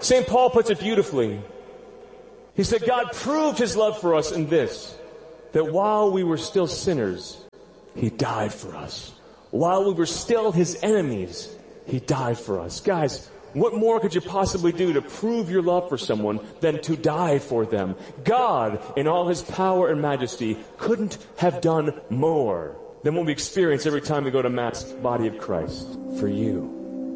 St. Paul puts it beautifully. He said, God proved his love for us in this, that while we were still sinners, he died for us. While we were still his enemies, he died for us. Guys, what more could you possibly do to prove your love for someone than to die for them? God, in all his power and majesty, couldn't have done more than what we experience every time we go to Mass, body of Christ, for you.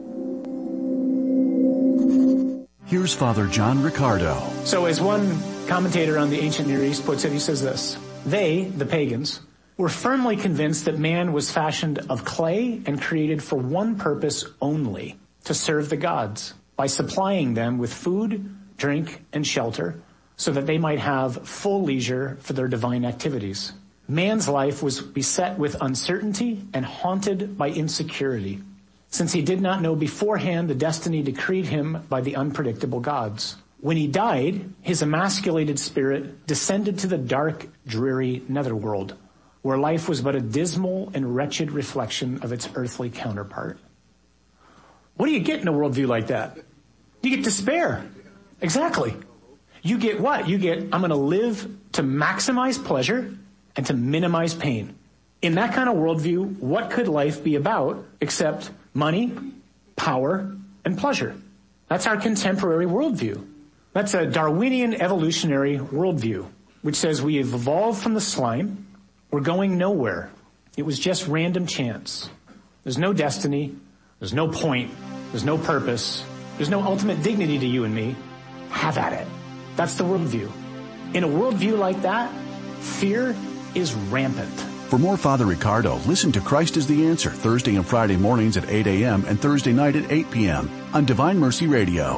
Here's Father John Riccardo. So as one commentator on the ancient Near East puts it, he says this: they, the pagans, were firmly convinced that man was fashioned of clay and created for one purpose only, to serve the gods, by supplying them with food, drink, and shelter, so that they might have full leisure for their divine activities. Man's life was beset with uncertainty and haunted by insecurity, since he did not know beforehand the destiny decreed him by the unpredictable gods. When he died, his emasculated spirit descended to the dark, dreary netherworld, where life was but a dismal and wretched reflection of its earthly counterpart. What do you get in a worldview like that? You get despair. Exactly. You get what? You get, I'm going to live to maximize pleasure and to minimize pain. In that kind of worldview, what could life be about except money, power, and pleasure? That's our contemporary worldview. That's a Darwinian evolutionary worldview, which says we have evolved from the slime. We're going nowhere. It was just random chance. There's no destiny. There's no point. There's no purpose. There's no ultimate dignity to you and me. Have at it. That's the worldview. In a worldview like that, fear is rampant. For more Father Riccardo, listen to Christ is the Answer Thursday and Friday mornings at 8 a.m. and Thursday night at 8 p.m. on Divine Mercy Radio.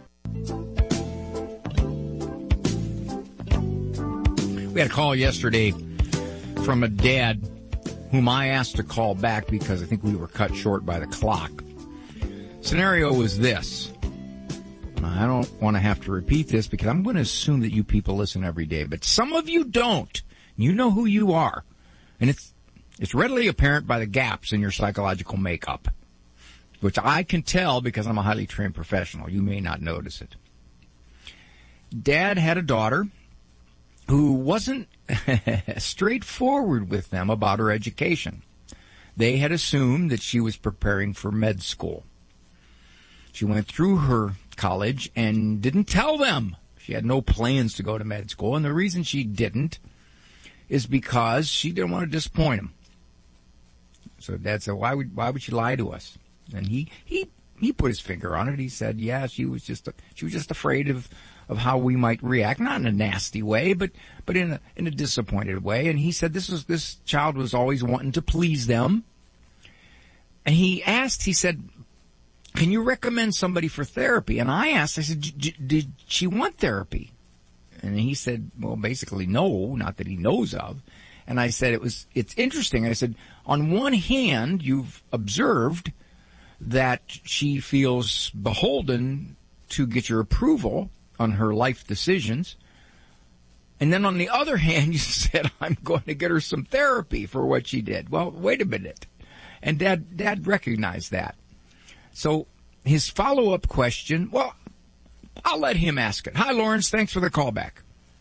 We had a call yesterday from a dad whom I asked to call back because I think we were cut short by the clock. Scenario was this. I don't want to have to repeat this because I'm going to assume that you people listen every day, but some of you don't. You know who you are. And it's readily apparent by the gaps in your psychological makeup, which I can tell because I'm a highly trained professional. You may not notice it. Dad had a daughter who wasn't straightforward with them about her education. They had assumed that she was preparing for med school. She went through her college and didn't tell them. She had no plans to go to med school, and the reason she didn't is because she didn't want to disappoint him. So Dad said, why would she lie to us? And he put his finger on it. He said, yeah, she was just afraid of how we might react, not in a nasty way, but in a disappointed way. And he said this child was always wanting to please them. And he said, can you recommend somebody for therapy? And I said, did she want therapy? And he said, well, basically no, not that he knows of. And I said, it's interesting. I said, on one hand, you've observed that she feels beholden to get your approval on her life decisions. And then on the other hand, you said, I'm going to get her some therapy for what she did. Well, wait a minute. And Dad recognized that. So his follow-up question, well, I'll let him ask it. Hi, Lawrence. Thanks for the call back.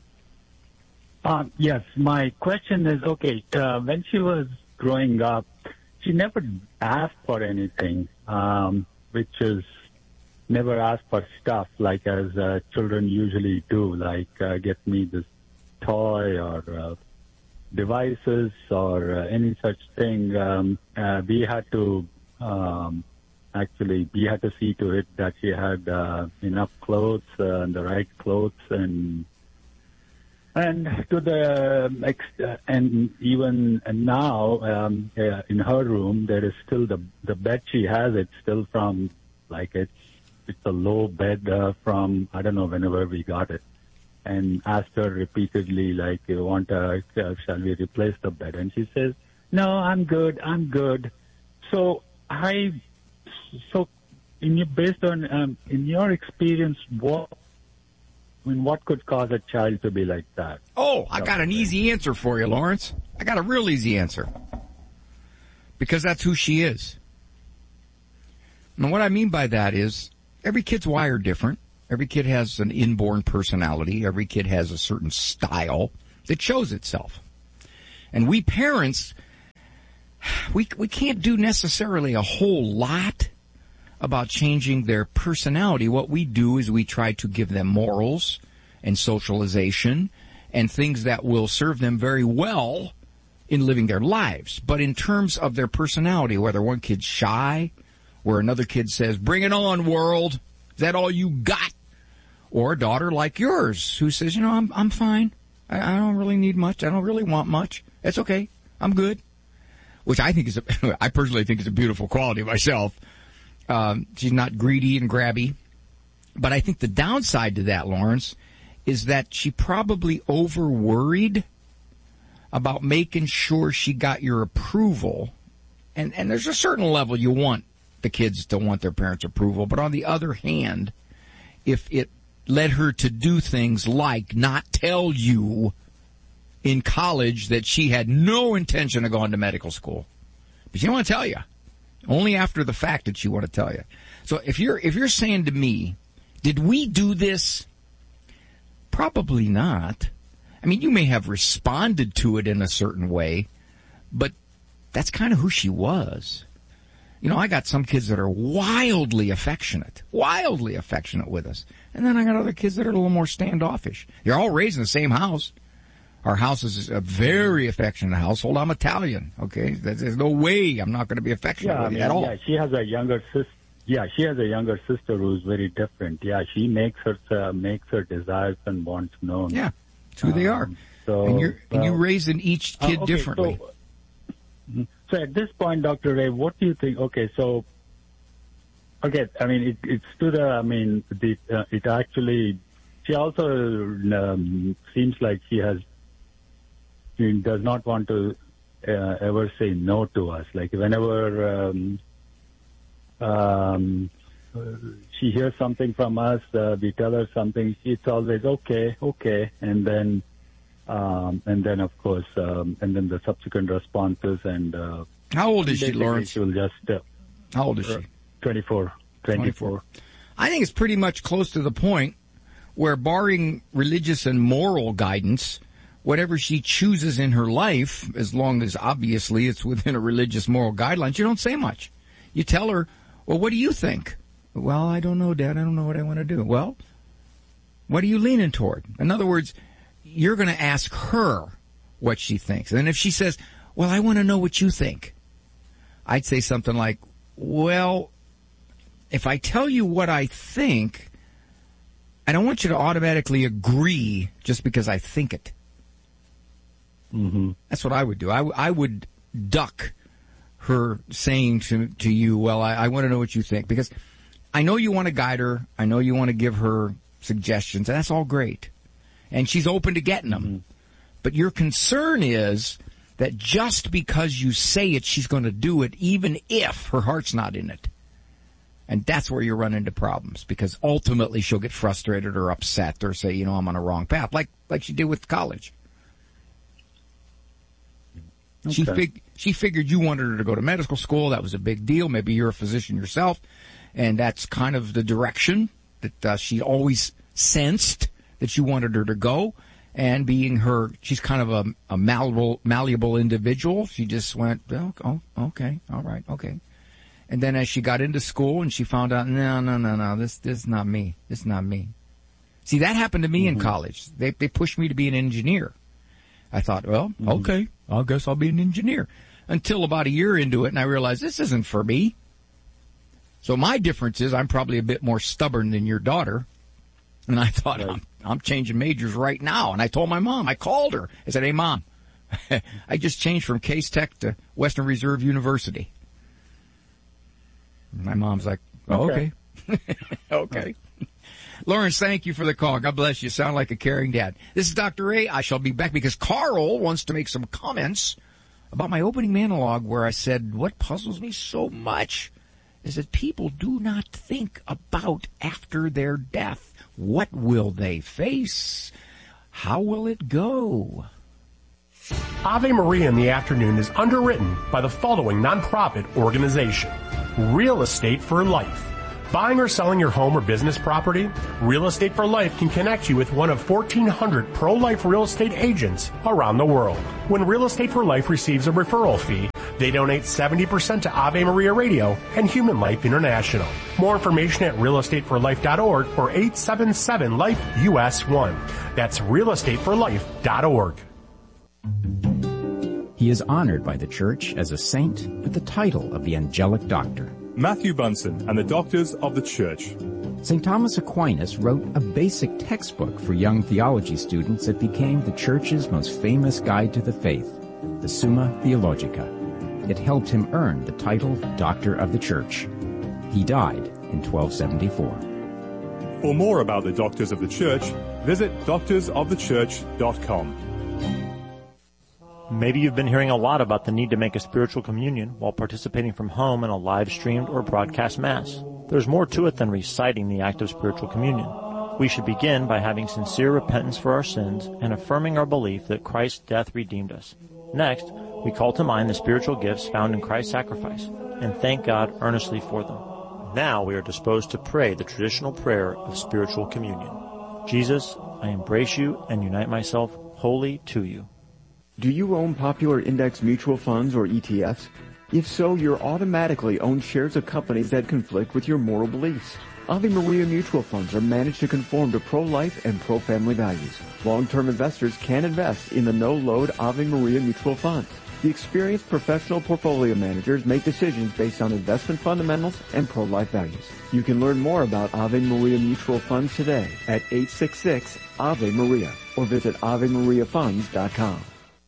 Yes, my question is, okay, when she was growing up, she never asked for anything, which is never asked for stuff like as children usually do, like get me this toy or devices or any such thing. We had to see to it that she had enough clothes, the right clothes, and to the and even now in her room there is still the bed she has. It's still from like it's a low bed from I don't know whenever we got it, and asked her repeatedly like you want shall we replace the bed, and she says no, I'm good. So based on in your experience, what could cause a child to be like that? Oh, I got an easy answer for you, Lawrence. I got a real easy answer. Because that's who she is. And what I mean by that is every kid's wired different. Every kid has an inborn personality. Every kid has a certain style that shows itself. And we parents, we can't do necessarily a whole lot about changing their personality. What we do is we try to give them morals and socialization and things that will serve them very well in living their lives. But in terms of their personality, whether one kid's shy, where another kid says, "Bring it on, world. Is that all you got?" Or a daughter like yours who says, I'm fine. I don't really need much. I don't really want much. It's okay. I'm good. Which I think I personally think is a beautiful quality myself. She's not greedy and grabby. But I think the downside to that, Lawrence, is that she probably over-worried about making sure she got your approval. And there's a certain level you want the kids to want their parents' approval. But on the other hand, if it led her to do things like not tell you in college that she had no intention of going to medical school, but she didn't want to tell you. Only after the fact did she want to tell you. So if you're saying to me, did we do this? Probably not. I mean, you may have responded to it in a certain way, but that's kind of who she was. I got some kids that are wildly affectionate with us. And then I got other kids that are a little more standoffish. You're all raised in the same house. Our house is a very affectionate household. I'm Italian, okay? There's no way I'm not going to be affectionate with you at all. Yeah, she has a younger sister. Yeah, she has a younger sister who's very different. Yeah, she makes her desires and wants known. Yeah, that's who they are. And you raising each kid differently. So at this point, Dr. Ray, what do you think? I mean, it's to the, I mean, it actually, she also seems like she does not want to ever say no to us. Like whenever she hears something from us, we tell her something, it's always okay, and then of course, and then the subsequent responses and. How old is she, Lawrence? She will just. How old is she? 24. I think it's pretty much close to the point where, barring religious and moral guidance, whatever she chooses in her life, as long as obviously it's within a religious moral guidelines, you don't say much. You tell her, well, what do you think? Well, I don't know, Dad. I don't know what I want to do. Well, what are you leaning toward? In other words, you're going to ask her what she thinks. And if she says, well, I want to know what you think, I'd say something like, well, if I tell you what I think, I don't want you to automatically agree just because I think it. Mm-hmm. That's what I would do. I would duck her saying to you, well, I want to know what you think, because I know you want to guide her. I know you want to give her suggestions, and that's all great. And she's open to getting them. Mm-hmm. But your concern is that just because you say it, she's going to do it, even if her heart's not in it. And that's where you run into problems, because ultimately she'll get frustrated or upset or say, I'm on a wrong path, like she did with college. Okay. She figured you wanted her to go to medical school. That was a big deal. Maybe you're a physician yourself, and that's kind of the direction that she always sensed that you wanted her to go. And being she's kind of a malleable individual. She just went, oh, okay, all right, okay. And then as she got into school and she found out, no, this is not me. This is not me. See, that happened to me in college. They pushed me to be an engineer. I thought, well, okay, I guess I'll be an engineer. Until about a year into it, and I realized this isn't for me. So my difference is I'm probably a bit more stubborn than your daughter. And I thought, right. I'm changing majors right now. And I told my mom, I called her. I said, hey, Mom, I just changed from Case Tech to Western Reserve University. My mom's like, okay. Okay. Lawrence, thank you for the call. God bless you. Sound like a caring dad. This is Dr. Ray. I shall be back because Carl wants to make some comments about my opening monologue where I said what puzzles me so much is that people do not think about after their death. What will they face? How will it go? Ave Maria in the Afternoon is underwritten by the following nonprofit organization: Real Estate for Life, Buying or selling your home or business property? Real Estate for Life can connect you with one of 1,400 pro-life real estate agents around the world. When Real Estate for Life receives a referral fee, they donate 70% to Ave Maria Radio and Human Life International. More information at realestateforlife.org or 877-LIFE-US1. That's realestateforlife.org. He is honored by the Church as a saint with the title of the Angelic Doctor. Matthew Bunson and the Doctors of the Church. St. Thomas Aquinas wrote a basic textbook for young theology students that became the Church's most famous guide to the faith, the Summa Theologica. It helped him earn the title Doctor of the Church. He died in 1274. For more about the Doctors of the Church, visit doctorsofthechurch.com. Maybe you've been hearing a lot about the need to make a spiritual communion while participating from home in a live-streamed or broadcast Mass. There's more to it than reciting the act of spiritual communion. We should begin by having sincere repentance for our sins and affirming our belief that Christ's death redeemed us. Next, we call to mind the spiritual gifts found in Christ's sacrifice and thank God earnestly for them. Now we are disposed to pray the traditional prayer of spiritual communion. Jesus, I embrace you and unite myself wholly to you. Do you own popular index mutual funds or ETFs? If so, you're automatically own shares of companies that conflict with your moral beliefs. Ave Maria mutual funds are managed to conform to pro-life and pro-family values. Long-term investors can invest in the no-load Ave Maria mutual funds. The experienced professional portfolio managers make decisions based on investment fundamentals and pro-life values. You can learn more about Ave Maria mutual funds today at 866 Ave Maria or visit AveMariaFunds.com.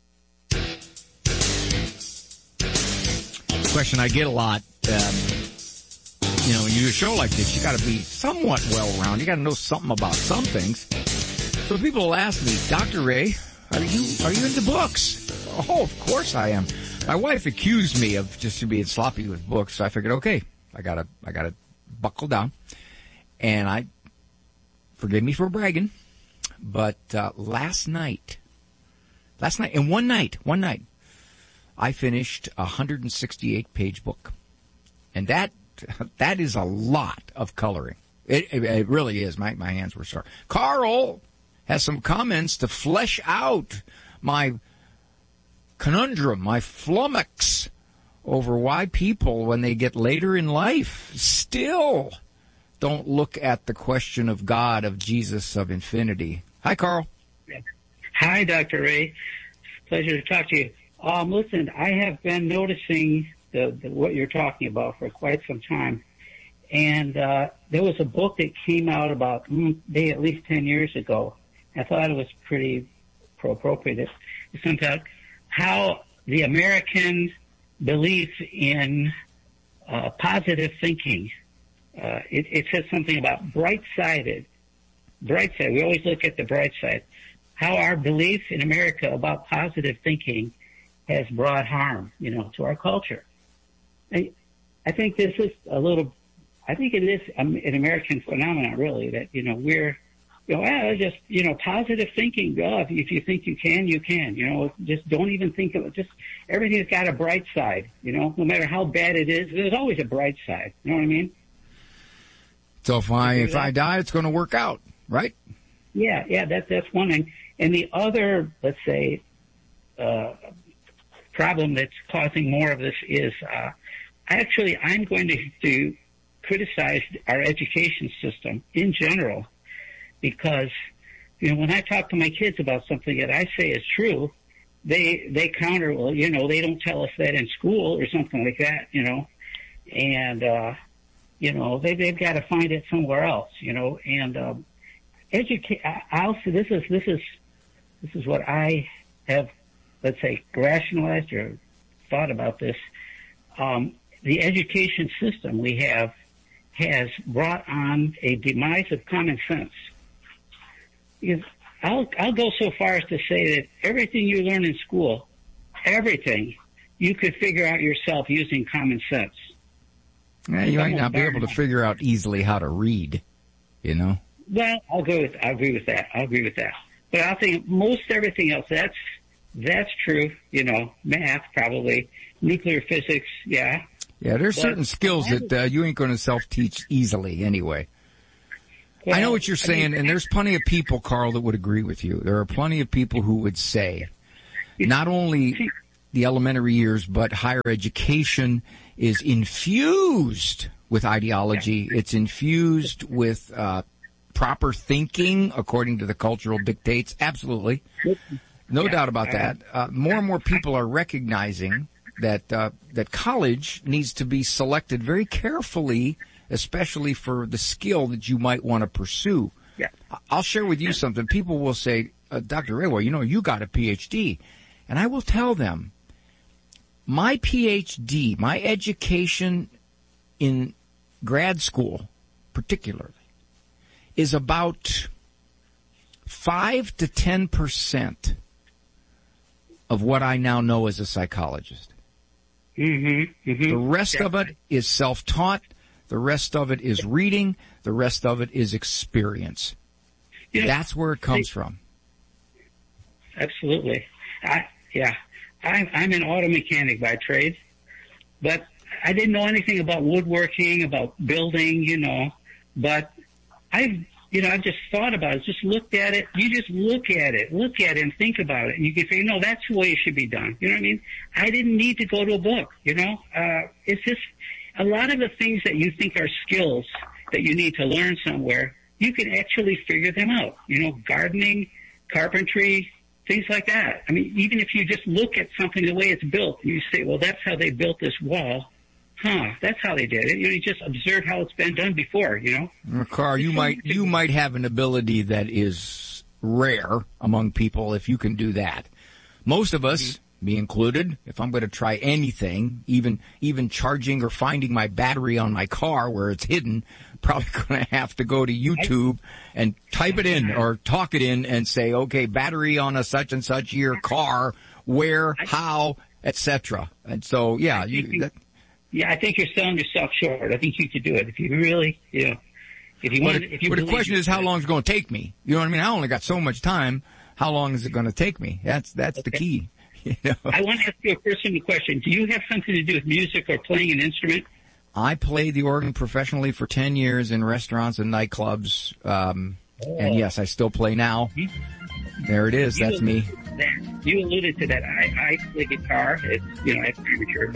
Question I get a lot, when you do a show like this, you got to be somewhat well-rounded. You got to know something about some things. So people will ask me, Dr. Ray, are you into books? Oh, of course I am. My wife accused me of just being sloppy with books, so I figured, okay, I gotta buckle down. And forgive me for bragging, but last night, in one night, I finished a 168-page book. And that is a lot of coloring. It really is. My hands were sore. Carl has some comments to flesh out my conundrum, my flummox over why people, when they get later in life, still don't look at the question of God, of Jesus, of infinity. Hi, Carl. Hi, Dr. Ray. Pleasure to talk to you. Listen, I have been noticing what you're talking about for quite some time. And there was a book that came out about at least 10 years ago. I thought it was pretty appropriate. It's about how the American belief in positive thinking. It says something about bright-sided. We always look at the bright side. How our belief in America about positive thinking has brought harm, to our culture. I think this is it is an American phenomenon, really, that, we're, just, positive thinking. If you think you can, you can, just don't even think of it. Just everything's got a bright side, no matter how bad it is, there's always a bright side. You know what I mean? So if I die, it's going to work out, right? Yeah, that's one thing. And the other, let's say, problem that's causing more of this is, I'm going to criticize our education system in general, because, when I talk to my kids about something that I say is true, they counter, well, they don't tell us that in school or something like that, and, they've got to find it somewhere else, and, I'll say this is what I have, let's say, rationalized or thought about this. The education system we have has brought on a demise of common sense. Because I'll go so far as to say that everything you learn in school, everything, you could figure out yourself using common sense. Yeah, you might not be able to figure out easily how to read, Well, I'll agree with that. But I think most everything else, that's true. Math, probably. Nuclear physics, yeah. Yeah, there's certain skills that you ain't going to self-teach easily anyway. I know what you're saying, and there's plenty of people, Carl, that would agree with you. There are plenty of people who would say not only the elementary years, but higher education is infused with ideology. It's infused with proper thinking according to the cultural dictates. Absolutely. No doubt about that. More and more people are recognizing that college needs to be selected very carefully, especially for the skill that you might want to pursue. Yeah. I'll share with you something. People will say, Dr. Ray, well, you got a PhD. And I will tell them, my PhD, my education in grad school particularly, is about 5 to 10% of what I now know as a psychologist. The rest of it is self-taught. The rest of it is reading. The rest of it is experience. That's where it comes from. Absolutely. I'm an auto mechanic by trade, but I didn't know anything about woodworking, about building, but I've just thought about it, just looked at it. You just look at it and think about it. And you can say, no, that's the way it should be done. You know what I mean? I didn't need to go to a book, it's just a lot of the things that you think are skills that you need to learn somewhere, you can actually figure them out. Gardening, carpentry, things like that. I mean, even if you just look at something the way it's built, you say, well, that's how they built this wall. That's how they did it. You just observe how it's been done before, Carl, you might have an ability that is rare among people if you can do that. Most of us, me included, if I'm going to try anything, even charging or finding my battery on my car where it's hidden, probably going to have to go to YouTube and type it in or talk it in and say, okay, battery on a such and such year car, where, how, etc. And so, I think you're selling yourself short. I think you could do it if you really, But the question is, how long is it going to take me? You know what I mean? I only got so much time. How long is it going to take me? That's the key. I want to ask you a personal question. Do you have something to do with music or playing an instrument? I played the organ professionally for 10 years in restaurants and nightclubs. And yes, I still play now. There it is. That's me. You alluded to that. I play guitar. It's, it's amateur,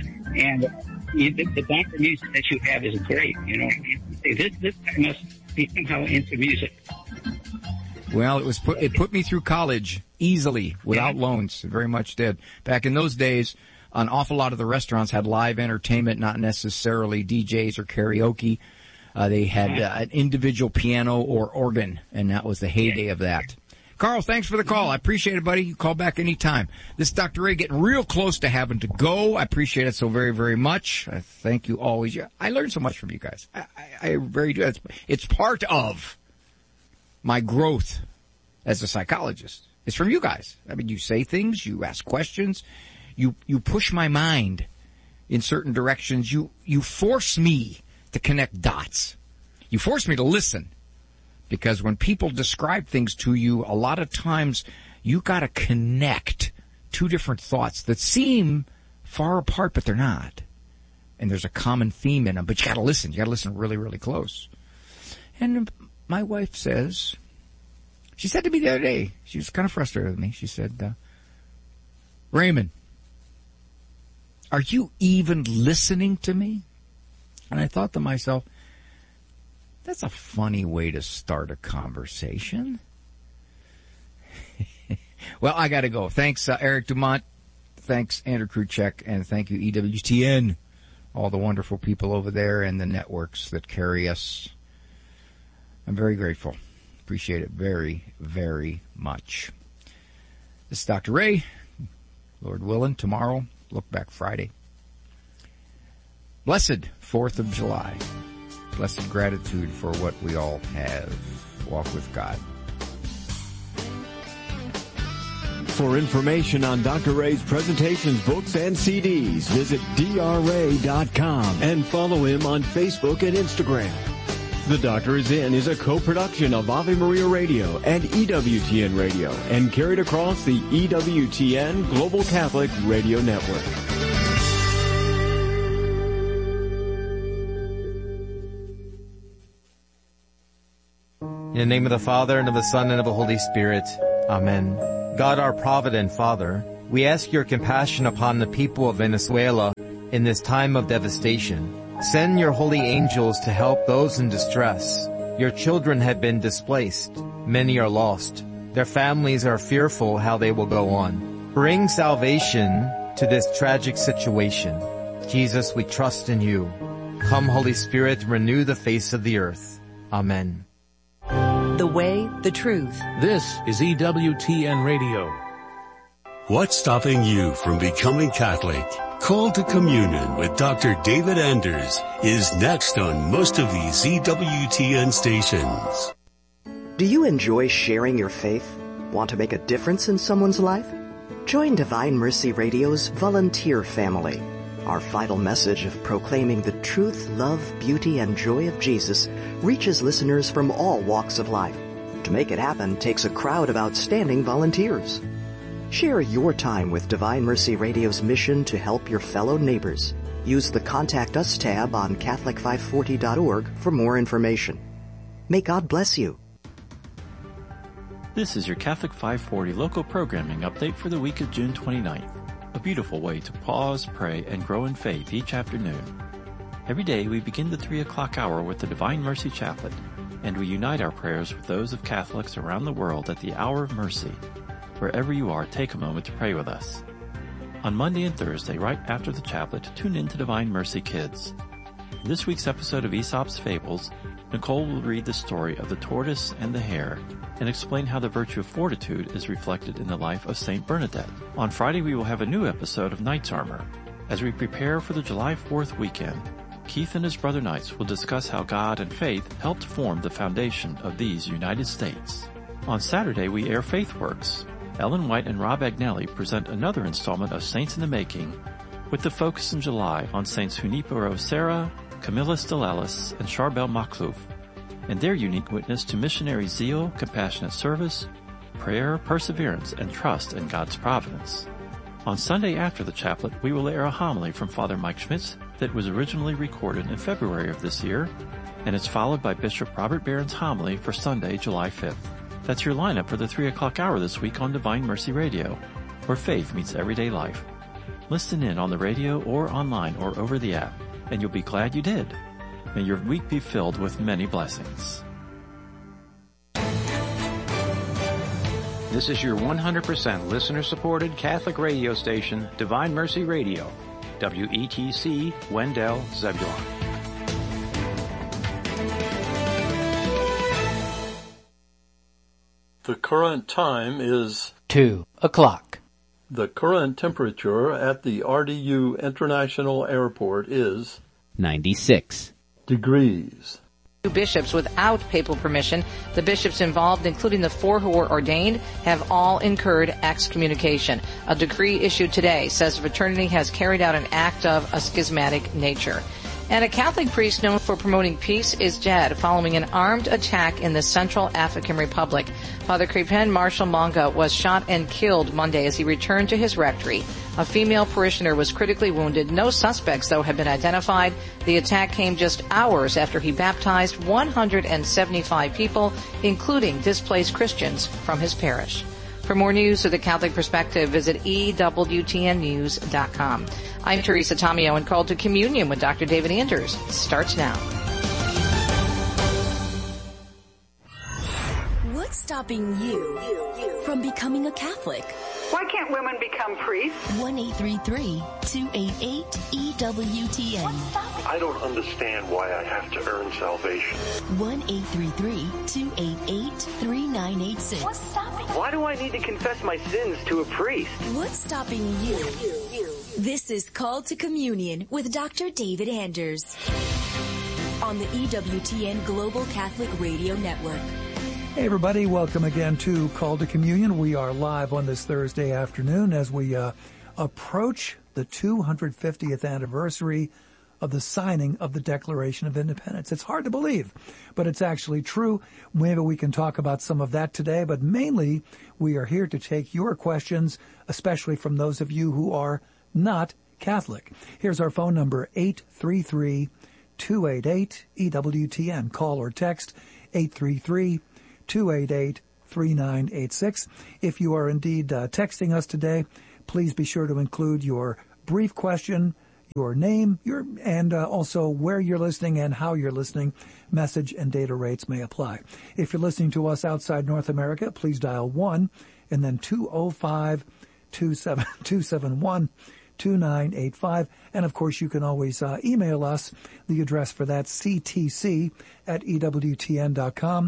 the background music that you have is great. This guy must be somehow into music. Well, it put me through college easily without loans. It very much did. Back in those days, an awful lot of the restaurants had live entertainment, not necessarily DJs or karaoke. They had an individual piano or organ, and that was the heyday of that. Carl, thanks for the call. I appreciate it, buddy. You call back anytime. This is Dr. Ray getting real close to having to go. I appreciate it so very, very much. I thank you always. I learned so much from you guys. I really do. It's part of my growth as a psychologist. It's from you guys. I mean, you say things, you ask questions, you push my mind in certain directions. You force me to connect dots. You force me to listen. Because when people describe things to you, a lot of times you gotta connect two different thoughts that seem far apart, but they're not. And there's a common theme in them, but you gotta listen. You gotta listen really, really close. And my wife says, she said to me the other day, she was kind of frustrated with me. She said, Raymond, are you even listening to me? And I thought to myself, that's a funny way to start a conversation. Well, I got to go. Thanks, Eric Dumont. Thanks, Andrew Kruchek. And thank you, EWTN, all the wonderful people over there and the networks that carry us. I'm very grateful. Appreciate it very, very much. This is Dr. Ray. Lord willing, tomorrow, Look Back Friday. Blessed 4th of July. Blessed gratitude for what we all have. Walk with God. For information on Dr. Ray's presentations, books, and CDs, visit drray.com and follow him on Facebook and Instagram. The Doctor Is In is a co-production of Ave Maria Radio and EWTN Radio and carried across the EWTN Global Catholic Radio Network. In the name of the Father, and of the Son, and of the Holy Spirit. Amen. God, our provident Father, we ask your compassion upon the people of Venezuela in this time of devastation. Send your holy angels to help those in distress. Your children have been displaced. Many are lost. Their families are fearful how they will go on. Bring salvation to this tragic situation. Jesus, we trust in you. Come, Holy Spirit, renew the face of the earth. Amen. The way, the truth. This is EWTN Radio. What's stopping you from becoming Catholic? Call to Communion with Dr. David Anders is next on most of these EWTN stations. Do you enjoy sharing your faith? Want to make a difference in someone's life? Join Divine Mercy Radio's volunteer family. Our vital message of proclaiming the truth, love, beauty, and joy of Jesus reaches listeners from all walks of life. To make it happen takes a crowd of outstanding volunteers. Share your time with Divine Mercy Radio's mission to help your fellow neighbors. Use the Contact Us tab on Catholic540.org for more information. May God bless you. This is your Catholic 540 local programming update for the week of June 29th. A beautiful way to pause, pray, and grow in faith each afternoon. Every day we begin the 3 o'clock hour with the Divine Mercy Chaplet, and we unite our prayers with those of Catholics around the world at the Hour of Mercy. Wherever you are, take a moment to pray with us. On Monday and Thursday, right after the chaplet, tune in to Divine Mercy Kids. In this week's episode of Aesop's Fables, Nicole will read the story of the tortoise and the hare and explain how the virtue of fortitude is reflected in the life of Saint Bernadette. On Friday, we will have a new episode of Knights Armor. As we prepare for the July 4th weekend, Keith and his brother Knights will discuss how God and faith helped form the foundation of these United States. On Saturday, we air FaithWorks. Ellen White and Rob Agnelli present another installment of Saints in the Making, with the focus in July on Saints Junipero Serra, Camilla Stellalis, and Charbel Makhlouf, and their unique witness to missionary zeal, compassionate service, prayer, perseverance, and trust in God's providence. On Sunday after the chaplet, we will air a homily from Father Mike Schmitz that was originally recorded in February of this year, and it's followed by Bishop Robert Barron's homily for Sunday, July 5th. That's your lineup for the 3 o'clock hour this week on Divine Mercy Radio, where faith meets everyday life. Listen in on the radio or online or over the app, and you'll be glad you did. May your week be filled with many blessings. This is your 100% listener-supported Catholic radio station, Divine Mercy Radio, WETC, Wendell, Zebulon. The current time is 2 o'clock. The current temperature at the RDU International Airport is 96 degrees. Bishops without papal permission. The bishops involved, including the 4 who were ordained, have all incurred excommunication. A decree issued today says the fraternity has carried out an act of a schismatic nature. And a Catholic priest known for promoting peace is dead following an armed attack in the Central African Republic. Father Cripen Marshall Monga was shot and killed Monday as he returned to his rectory. A female parishioner was critically wounded. No suspects, though, have been identified. The attack came just hours after he baptized 175 people, including displaced Christians from his parish. For more news of the Catholic Perspective, visit EWTNnews.com. I'm Teresa Tomeo, and Call to Communion with Dr. David Anders starts now. What's stopping you from becoming a Catholic? Why can't women become priests? 1-833-288-EWTN. I don't understand why I have to earn salvation. 1-833-288-3986. What's stopping? Why do I need to confess my sins to a priest? What's stopping you? This is Call to Communion with Dr. David Anders on the EWTN Global Catholic Radio Network. Hey everybody, welcome again to Call to Communion. We are live on this Thursday afternoon as we approach the 250th anniversary of the signing of the Declaration of Independence. It's hard to believe, but it's actually true. Maybe we can talk about some of that today, but mainly we are here to take your questions, especially from those of you who are not Catholic. Here's our phone number, 833-288-EWTN. Call or text 833 1-800-288-3986. If you are indeed texting us today, please be sure to include your brief question, your name, and also where you're listening and how you're listening. Message and data rates may apply. If you're listening to us outside North America, please dial 1 and then 205-271-2985. And, of course, you can always email us. The address for that, ctc@ewtn.com,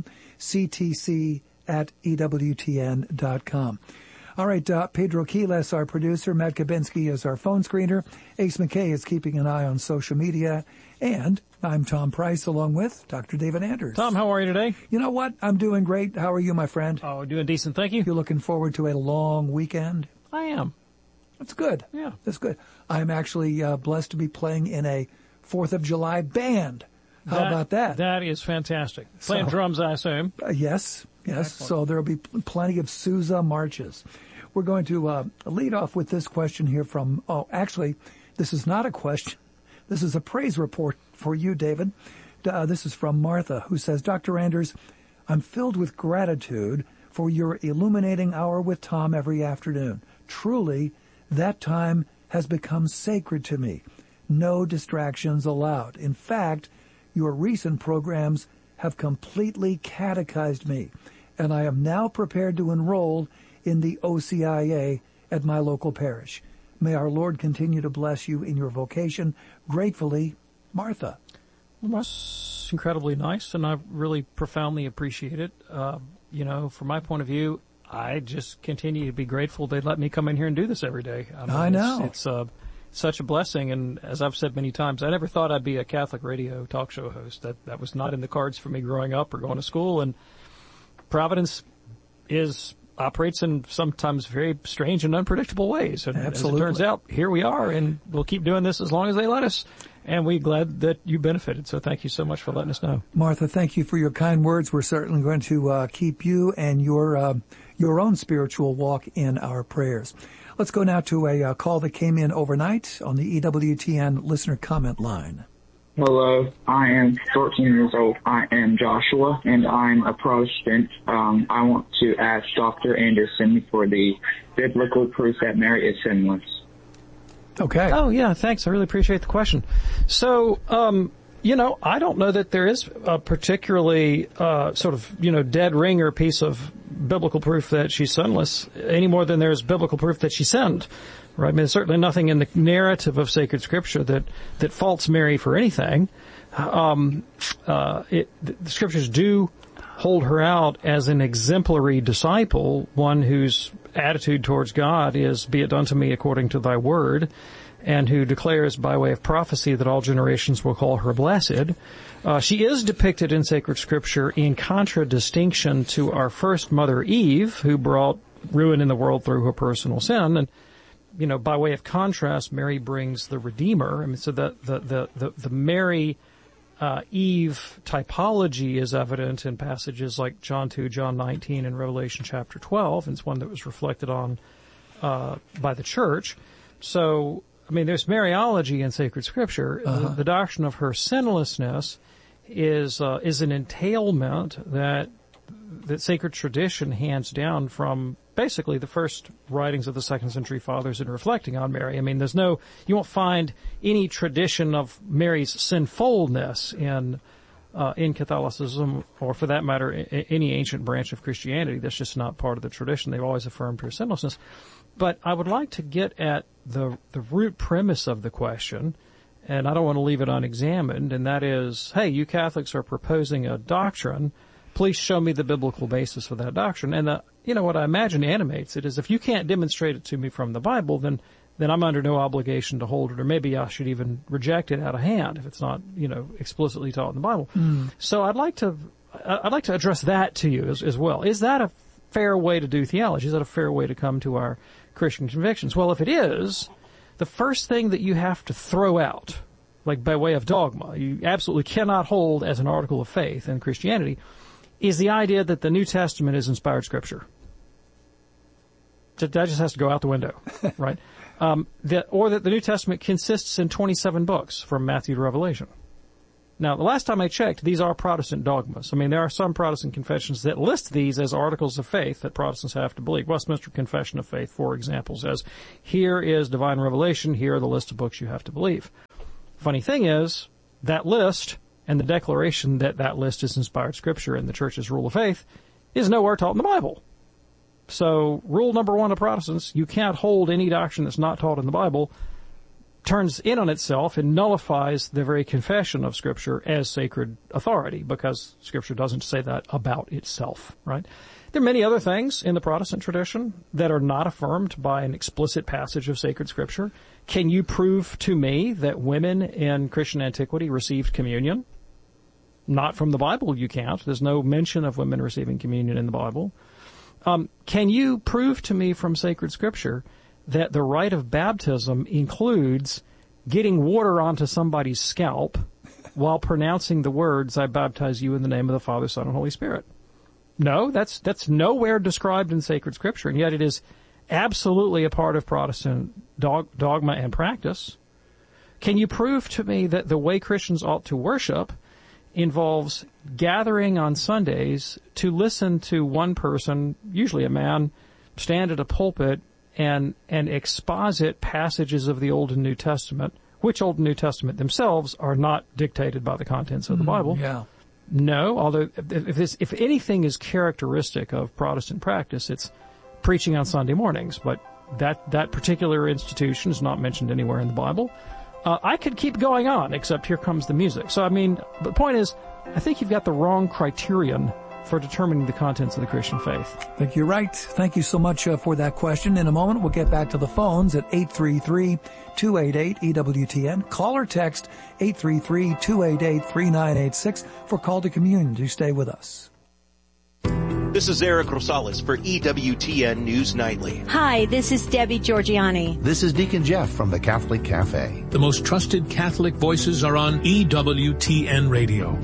ctc@ewtn.com. All right, Pedro Quiles, our producer. Matt Kabinski is our phone screener. Ace McKay is keeping an eye on social media. And I'm Tom Price, along with Dr. David Anders. Tom, how are you today? You know what? I'm doing great. How are you, my friend? Oh, doing decent, thank you. You're looking forward to a long weekend? I am. That's good. Yeah. That's good. I'm actually blessed to be playing in a 4th of July band. How about that? That is fantastic. Playing drums, I assume. Yes. Excellent. So there will be plenty of Sousa marches. We're going to lead off with this question here from, actually, this is not a question. This is a praise report for you, David. This is from Martha, who says, Dr. Anders, I'm filled with gratitude for your illuminating hour with Tom every afternoon. Truly, that time has become sacred to me. No distractions allowed. In fact, your recent programs have completely catechized me, and I am now prepared to enroll in the OCIA at my local parish. May our Lord continue to bless you in your vocation. Gratefully, Martha. Well, that's incredibly nice, and I really profoundly appreciate it. From my point of view, I just continue to be grateful they let me come in here and do this every day. I know. It's such a blessing, and as I've said many times, I never thought I'd be a Catholic radio talk show host. That was not in the cards for me growing up or going to school, and Providence operates in sometimes very strange and unpredictable ways. And absolutely. As it turns out, here we are, and we'll keep doing this as long as they let us. And we're glad that you benefited. So thank you so much for letting us know. Martha, thank you for your kind words. We're certainly going to keep you and your own spiritual walk in our prayers. Let's go now to a call that came in overnight on the EWTN listener comment line. Hello, I am 13 years old. I am Joshua, and I'm a Protestant. I want to ask Dr. Anderson for the biblical proof that Mary is sinless. Okay. Oh, yeah, thanks. I really appreciate the question. So, I don't know that there is a particularly dead ringer piece of biblical proof that she's sinless any more than there's biblical proof that she sinned. Right? I mean, there's certainly nothing in the narrative of sacred scripture that faults Mary for anything. The scriptures do hold her out as an exemplary disciple, one whose attitude towards God is, be it done to me according to thy word, and who declares by way of prophecy that all generations will call her blessed. She is depicted in sacred scripture in contradistinction to our first mother Eve, who brought ruin in the world through her personal sin. And by way of contrast, Mary brings the Redeemer. I mean, so the Mary Eve typology is evident in passages like John 2, John 19, and Revelation chapter 12. And it's one that was reflected on by the Church. So, I mean, there's Mariology in sacred scripture. Uh-huh. The doctrine of her sinlessness is an entailment that sacred tradition hands down from basically the first writings of the 2nd century fathers in reflecting on Mary. I mean, you won't find any tradition of Mary's sinfulness in Catholicism, or for that matter, any ancient branch of Christianity. That's just not part of the tradition. They've always affirmed her sinlessness. But I would like to get at the root premise of the question, and I don't want to leave it unexamined, and that is, hey, you Catholics are proposing a doctrine. Please show me the biblical basis for that doctrine. And what I imagine animates it is, if you can't demonstrate it to me from the Bible, then I'm under no obligation to hold it, or maybe I should even reject it out of hand if it's not, explicitly taught in the Bible. Mm. So I'd like to address that to you as well. Is that a fair way to do theology? Is that a fair way to come to our Christian convictions? Well, if it is, the first thing that you have to throw out, like by way of dogma, you absolutely cannot hold as an article of faith in Christianity, is the idea that the New Testament is inspired scripture. That just has to go out the window, right? Or that the New Testament consists in 27 books from Matthew to Revelation. Now, the last time I checked, these are Protestant dogmas. I mean, there are some Protestant confessions that list these as articles of faith that Protestants have to believe. Westminster Confession of Faith, for example, says, here is divine revelation, here are the list of books you have to believe. Funny thing is, that list and the declaration that that list is inspired scripture and the church's rule of faith is nowhere taught in the Bible. So, rule number one of Protestants, you can't hold any doctrine that's not taught in the Bible, turns in on itself and nullifies the very confession of Scripture as sacred authority, because Scripture doesn't say that about itself, right? There are many other things in the Protestant tradition that are not affirmed by an explicit passage of sacred Scripture. Can you prove to me that women in Christian antiquity received communion? Not from the Bible, you can't. There's no mention of women receiving communion in the Bible. Can you prove to me from sacred Scripture that the rite of baptism includes getting water onto somebody's scalp while pronouncing the words, I baptize you in the name of the Father, Son, and Holy Spirit? No, that's nowhere described in sacred Scripture, and yet it is absolutely a part of Protestant dogma and practice. Can you prove to me that the way Christians ought to worship involves gathering on Sundays to listen to one person, usually a man, stand at a pulpit and exposit passages of the Old and New Testament, which Old and New Testament themselves are not dictated by the contents of the Bible? Yeah. No, although if anything is characteristic of Protestant practice, it's preaching on Sunday mornings, but that particular institution is not mentioned anywhere in the Bible. I could keep going on, except here comes the music. So, I mean, the point is, I think you've got the wrong criterion for determining the contents of the Christian faith. I think you're right. Thank you so much for that question. In a moment, we'll get back to the phones at 833-288-EWTN. Call or text 833-288-3986 for Call to Communion. Do stay with us. This is Eric Rosales for EWTN News Nightly. Hi, this is Debbie Georgiani. This is Deacon Jeff from the Catholic Cafe. The most trusted Catholic voices are on EWTN Radio.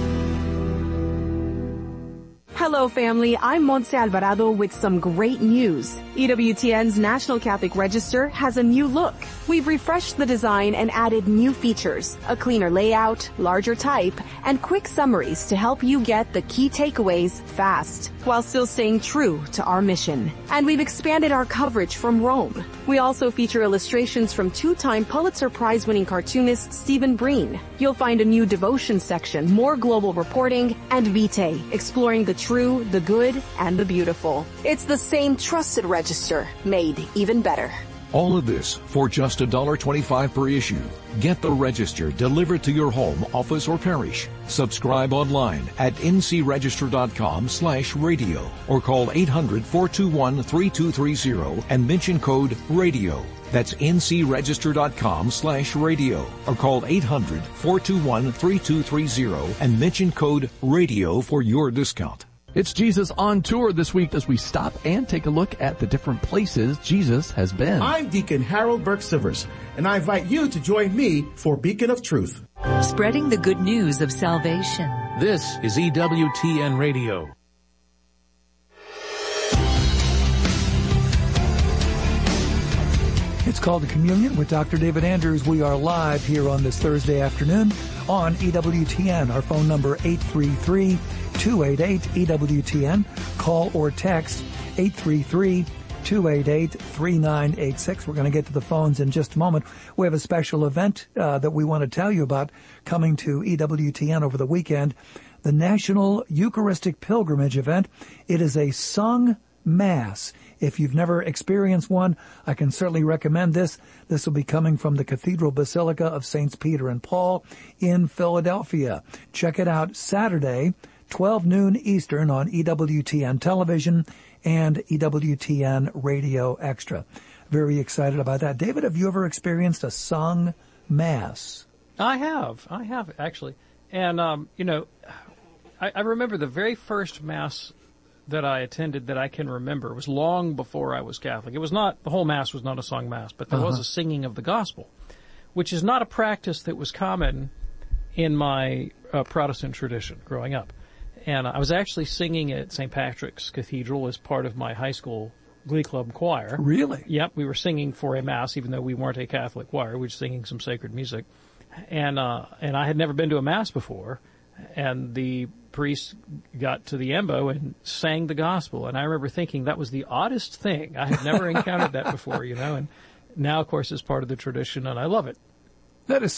Hello, family. I'm Montse Alvarado with some great news. EWTN's National Catholic Register has a new look. We've refreshed the design and added new features, a cleaner layout, larger type, and quick summaries to help you get the key takeaways fast, while still staying true to our mission. And we've expanded our coverage from Rome. We also feature illustrations from two-time Pulitzer Prize-winning cartoonist Stephen Breen. You'll find a new devotion section, more global reporting, and Vitae, exploring the true, the good, and the beautiful. It's the same trusted register, made even better. All of this for just $1.25 per issue. Get the Register delivered to your home, office, or parish. Subscribe online at ncregister.com/radio or call 800-421-3230 and mention code RADIO. That's ncregister.com/radio or call 800-421-3230 and mention code RADIO for your discount. It's Jesus on Tour this week as we stop and take a look at the different places Jesus has been. I'm Deacon Harold Burke-Sivers, and I invite you to join me for Beacon of Truth. Spreading the good news of salvation. This is EWTN Radio. It's Called to Communion with Dr. David Anders. We are live here on this Thursday afternoon on EWTN. Our phone number 833-288-EWTN. Call or text 833-288-3986. We're going to get to the phones in just a moment. We have a special event that we want to tell you about coming to EWTN over the weekend. The National Eucharistic Pilgrimage event. It is a sung Mass. If you've never experienced one, I can certainly recommend this. This will be coming from the Cathedral Basilica of Saints Peter and Paul in Philadelphia. Check it out Saturday, 12 noon Eastern on EWTN Television and EWTN Radio Extra. Very excited about that. David, have you ever experienced a sung Mass? I have actually. And, I remember the very first Mass that I attended that I can remember. It was long before I was Catholic. It was not, the whole Mass was not a sung Mass, but there was a singing of the Gospel, which is not a practice that was common in my Protestant tradition growing up. And I was actually singing at St. Patrick's Cathedral as part of my high school Glee Club choir. Really? Yep, we were singing for a Mass, even though we weren't a Catholic choir. We were singing some sacred music. And I had never been to a mass before, and the priest got to the embo and sang the gospel. And I remember thinking that was the oddest thing. I had never encountered that before, and now, of course, it's part of the tradition, and I love it. That is